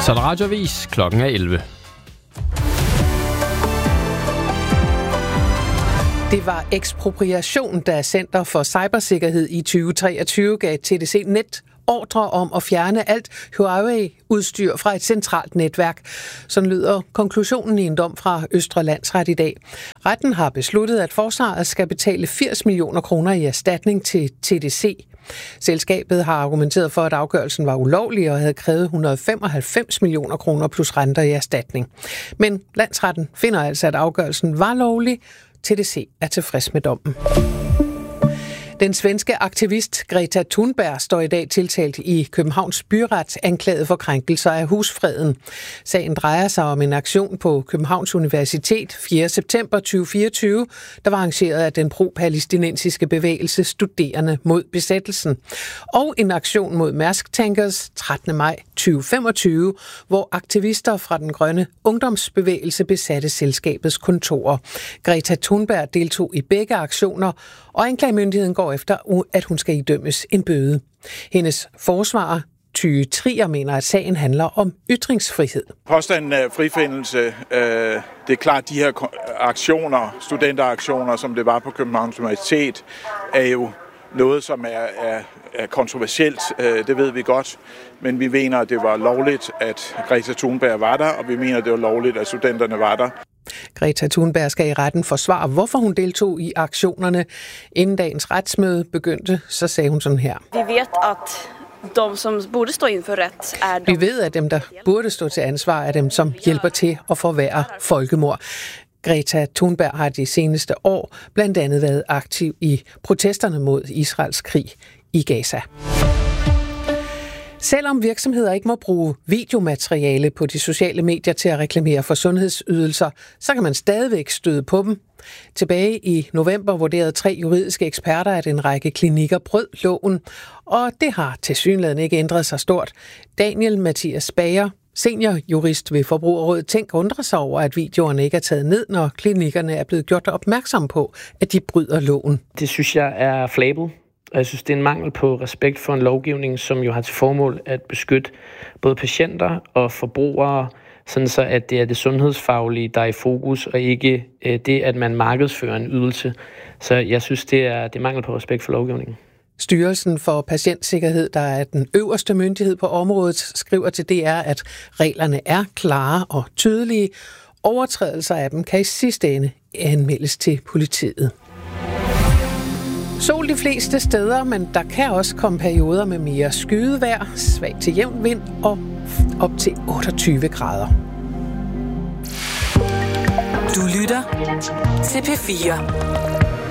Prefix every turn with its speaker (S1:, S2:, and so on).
S1: Så er der radioavis. Klokken er 11.
S2: Det var ekspropriation, da Center for Cybersikkerhed i 2023 gav TDC Net ordre om at fjerne alt Huawei-udstyr fra et centralt netværk. Sådan lyder konklusionen i en dom fra Østre Landsret i dag. Retten har besluttet, at forsvaret skal betale 80 millioner kroner i erstatning til TDC. Selskabet har argumenteret for, at afgørelsen var ulovlig og havde krævet 195 millioner kroner plus renter i erstatning. Men landsretten finder altså, at afgørelsen var lovlig. TDC er tilfreds med dommen. Den svenske aktivist Greta Thunberg står i dag tiltalt i Københavns byret anklaget for krænkelser af husfreden. Sagen drejer sig om en aktion på Københavns Universitet 4. september 2024, der var arrangeret af den pro-palæstinensiske bevægelse Studerende mod besættelsen. Og en aktion mod Maersk Tankers 13. maj 2025, hvor aktivister fra den grønne ungdomsbevægelse besatte selskabets kontorer. Greta Thunberg deltog i begge aktioner, og anklagemyndigheden går efter, at hun skal idømmes en bøde. Hendes forsvarer, Tyge Trier, mener, at sagen handler om ytringsfrihed.
S3: Påstanden af frifindelse, det er klart, de her aktioner, studenteraktioner, som det var på Københavns Universitet, er jo noget, som er kontroversielt, det ved vi godt, men vi mener, at det var lovligt, at Greta Thunberg var der, og vi mener, at det var lovligt, at studenterne var der.
S2: Greta Thunberg skal i retten forsvare, hvorfor hun deltog i aktionerne. Inden dagens retsmøde begyndte, så sagde hun sådan her.
S4: Vi ved, at de, som burde stå inden for ret, er
S2: Vi ved, at dem, der burde stå til ansvar, er dem, som hjælper til at forværre folkemord. Greta Thunberg har de seneste år blandt andet været aktiv i protesterne mod Israels krig i Gaza. Selvom virksomheder ikke må bruge videomateriale på de sociale medier til at reklamere for sundhedsydelser, så kan man stadigvæk støde på dem. Tilbage i november vurderede 3 juridiske eksperter, at en række klinikker brød loven, og det har tilsyneladende ikke ændret sig stort. Daniel Mathias Bager, seniorjurist ved Forbrugerrådet Tænk, undrer sig over, at videoerne ikke er taget ned, når klinikkerne er blevet gjort opmærksom på, at de bryder loven.
S5: Det synes jeg er flabet. Og jeg synes, det er en mangel på respekt for en lovgivning, som jo har til formål at beskytte både patienter og forbrugere, sådan så at det er det sundhedsfaglige, der er i fokus, og ikke det, at man markedsfører en ydelse. Så jeg synes, det er mangel på respekt for lovgivningen.
S2: Styrelsen for Patientsikkerhed, der er den øverste myndighed på området, skriver til DR, at reglerne er klare og tydelige. Overtrædelser af dem kan i sidste ende anmeldes til politiet. Sol de fleste steder, men der kan også komme perioder med mere skydevejr, svag til jævn vind og op til 28 grader.
S6: Du lytter til P4.